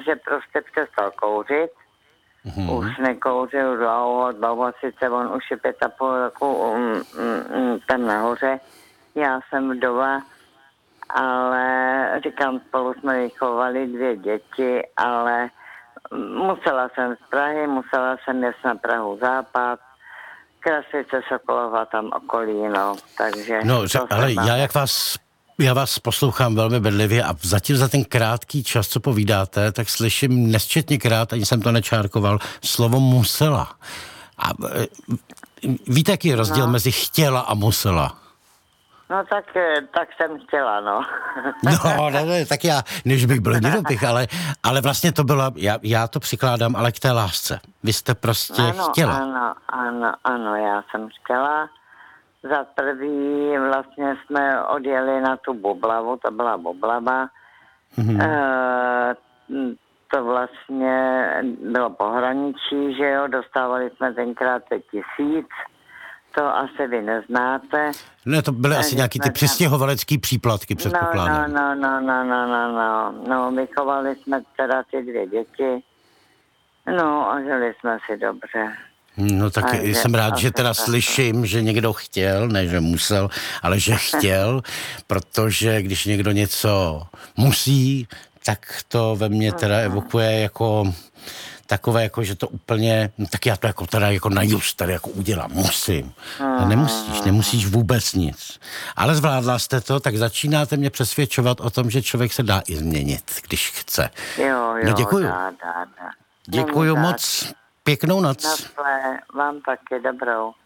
že prostě přestal kouřit. Už nekouřil dlouho, sice on už je 5,5 roku tam nahoře. Já jsem vdova, ale říkám, spolu jsme vychovali 2 děti, ale musela jsem z Prahy, musela jsem jet na Prahu Západ, Krasice, Sokolova, tam okolí, no, takže... No, ale já vás poslouchám velmi bedlivě a zatím za ten krátký čas, co povídáte, tak slyším nesčetněkrát, ani jsem to nečárkoval, slovo musela. A víte, jaký je rozdíl mezi chtěla a musela? No tak jsem chtěla, no. No, ne, tak já, než bych byl nedopich, ale vlastně to bylo, já to přikládám, ale k té lásce. Vy jste prostě chtěla. Ano, já jsem chtěla. Za prvý vlastně jsme odjeli na tu Bublavu, to byla Bublava. To vlastně bylo pohraničí, že jo, dostávali jsme tenkrát 5 000. To asi vy neznáte. Ne, to byly asi nějaký ty přestěhovalecký příplatky, předpokládám. No, vychovali jsme teda ty 2 děti. No a žili jsme si dobře. No tak jsem rád, že teda slyším, že někdo chtěl, ne že musel, ale že chtěl, protože když někdo něco musí, tak to ve mně teda evokuje jako takové, jako, že to úplně, no tak já to jako teda jako na just tady jako udělám, musím. A nemusíš vůbec nic. Ale zvládla jste to, tak začínáte mě přesvědčovat o tom, že člověk se dá i změnit, když chce. Jo, no děkuju. Dá. Děkuju moc, pěknou noc. Nasle, vám taky dobrou.